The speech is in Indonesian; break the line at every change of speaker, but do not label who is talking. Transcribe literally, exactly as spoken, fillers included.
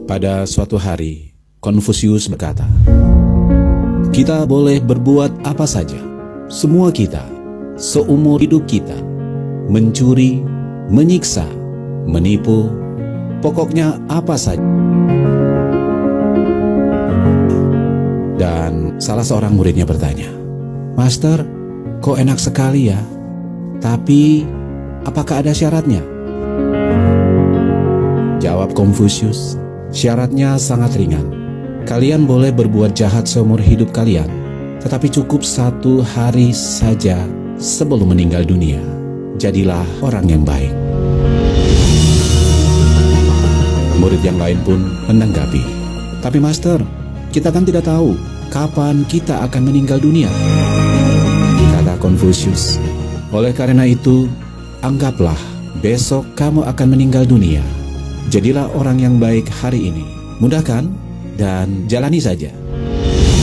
Pada suatu hari, Konfusius berkata, "Kita boleh berbuat apa saja, semua kita, seumur hidup kita, mencuri, menyiksa, menipu, pokoknya apa saja." Dan salah seorang muridnya bertanya, "Master, kok enak sekali ya? Tapi apakah ada syaratnya?" Jawab Konfusius, "Syaratnya sangat ringan. Kalian boleh berbuat jahat seumur hidup kalian, tetapi cukup satu hari saja sebelum meninggal dunia. Jadilah orang yang baik." Murid yang lain pun menanggapi, "Tapi Master, kita kan tidak tahu kapan kita akan meninggal dunia." Kata Konfusius, "Oleh karena itu, anggaplah besok kamu akan meninggal dunia. Jadilah orang yang baik hari ini. Mudah kan? Dan jalani saja."